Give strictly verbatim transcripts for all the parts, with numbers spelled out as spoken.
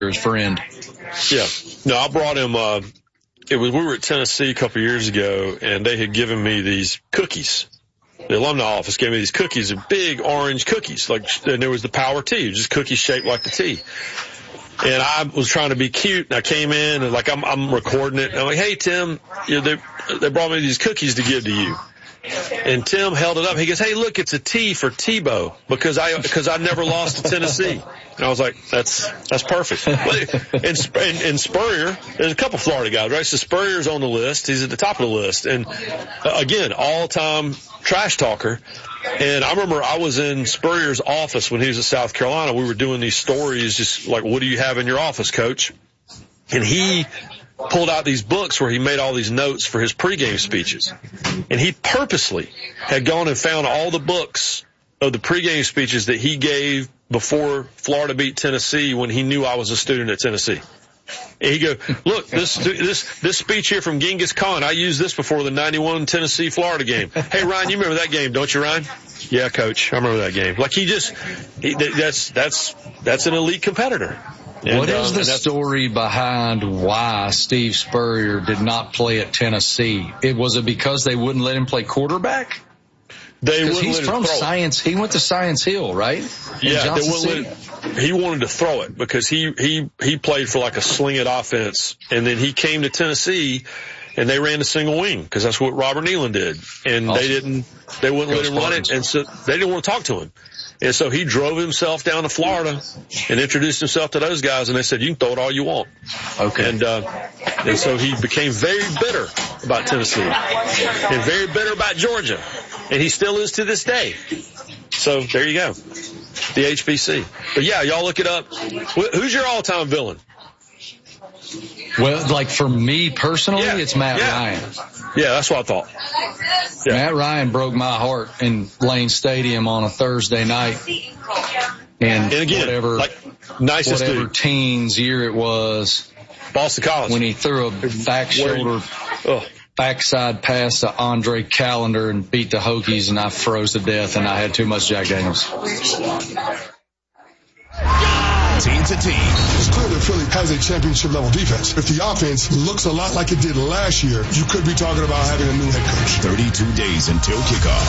his friend. Yeah. No, I brought him, uh, it was, we were at Tennessee a couple of years ago, and they had given me these cookies. The alumni office gave me these cookies, they're big orange cookies, like, and there was the Power T, just cookies shaped like the T. And I was trying to be cute, and I came in, and like, I'm, I'm recording it, and I'm like, hey, Tim, you know, they, they brought me these cookies to give to you. And Tim held it up. He goes, hey, look, it's a T for Tebow, because I, because I never lost to Tennessee. And I was like, that's, that's perfect. In, in, in Spurrier, there's a couple Florida guys, right? So Spurrier's on the list. He's at the top of the list. And uh, again, all-time trash talker. And I remember I was in Spurrier's office when he was at South Carolina. We were doing these stories, just like, what do you have in your office, coach? And he pulled out these books where he made all these notes for his pregame speeches. And he purposely had gone and found all the books of the pregame speeches that he gave before Florida beat Tennessee when he knew I was a student at Tennessee. And he go, look, this this this speech here from Genghis Khan, I used this before the ninety-one Tennessee Florida game. Hey, Ryan, you remember that game, don't you, Ryan? Yeah, coach, I remember that game. Like, he just, he, that's, that's, that's an elite competitor. And, what is um, the story behind why Steve Spurrier did not play at Tennessee? It was it because they wouldn't let him play quarterback? They wouldn't he's let from him throw Science. It. He went to Science Hill, right? In yeah, they Johnson wouldn't let him, he wanted to throw it because he he he played for like a sling it offense, and then he came to Tennessee. And they ran a single wing because that's what Robert Nealon did. And awesome. they didn't, they wouldn't let him run it. And so they didn't want to talk to him. And so he drove himself down to Florida and introduced himself to those guys. And they said, you can throw it all you want. Okay. And, uh, and so he became very bitter about Tennessee and very bitter about Georgia. And he still is to this day. So there you go. The H B C. But yeah, y'all look it up. Who's your all-time villain? Well, like for me personally, yeah. it's Matt yeah. Ryan. Yeah, that's what I thought. Yeah. Matt Ryan broke my heart in Lane Stadium on a Thursday night. And, and again, whatever, like, nicest whatever dude. teens year it was. Boston College. When he threw a back shoulder, oh. backside pass to Andre Callender and beat the Hokies, and I froze to death, and I had too much Jack Daniels. Team to team. It's clear that Philly has a championship level defense. If the offense looks a lot like it did last year, you could be talking about having a new head coach. thirty-two days until kickoff.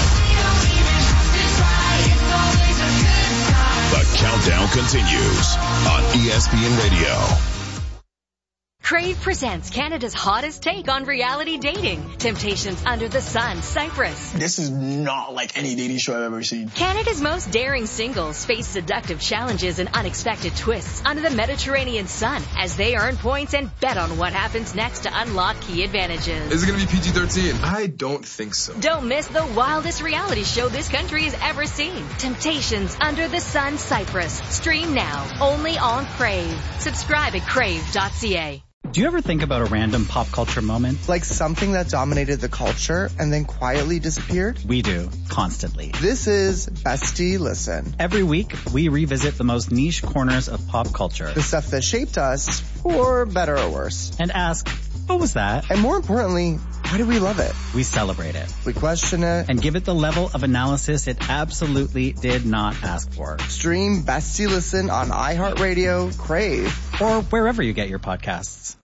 The countdown continues on E S P N Radio. Crave presents Canada's hottest take on reality dating. Temptations Under the Sun, Cyprus. This is not like any dating show I've ever seen. Canada's most daring singles face seductive challenges and unexpected twists under the Mediterranean sun as they earn points and bet on what happens next to unlock key advantages. Is it going to be P G thirteen? I don't think so. Don't miss the wildest reality show this country has ever seen. Temptations Under the Sun, Cyprus. Stream now, only on Crave. Subscribe at crave dot c a. Do you ever think about a random pop culture moment? Like something that dominated the culture and then quietly disappeared? We do, constantly. This is Bestie Listen. Every week, we revisit the most niche corners of pop culture. The stuff that shaped us, for better or worse. And ask, what was that? And more importantly, why do we love it? We celebrate it. We question it. And give it the level of analysis it absolutely did not ask for. Stream Bestie Listen on iHeartRadio, Crave, or wherever you get your podcasts.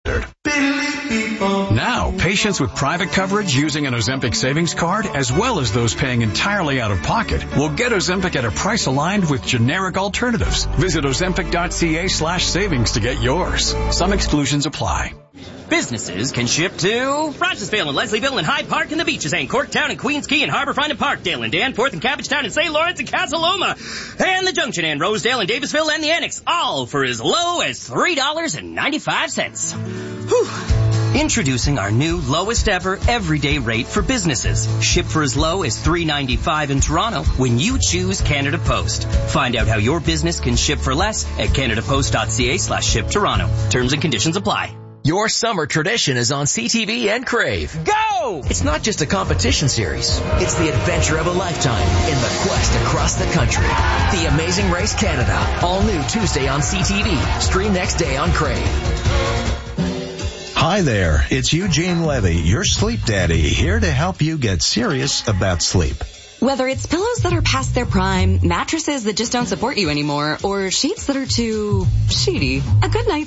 Now, patients with private coverage using an Ozempic savings card, as well as those paying entirely out of pocket, will get Ozempic at a price aligned with generic alternatives. Visit ozempic dot c a slash savings to get yours. Some exclusions apply. Businesses can ship to Rogersville and Leslieville and Hyde Park and the Beaches and Corktown and Queens Key and Harborfront and Parkdale and Danforth and Cabbagetown and Saint Lawrence and Casa Loma and the Junction and Rosedale and Davisville and the Annex, all for as low as three dollars and ninety-five cents. Whew. Introducing our new lowest ever everyday rate for businesses. Ship for as low as three dollars and ninety-five cents in Toronto when you choose Canada Post. Find out how your business can ship for less at canada post dot c a slash ship Toronto. Terms and conditions apply. Your summer tradition is on C T V and Crave. Go! It's not just a competition series. It's the adventure of a lifetime in the quest across the country. The Amazing Race Canada. All new Tuesday on C T V. Stream next day on Crave. Hi there, it's Eugene Levy, your sleep daddy, here to help you get serious about sleep. Whether it's pillows that are past their prime, mattresses that just don't support you anymore, or sheets that are too sheety, a good night's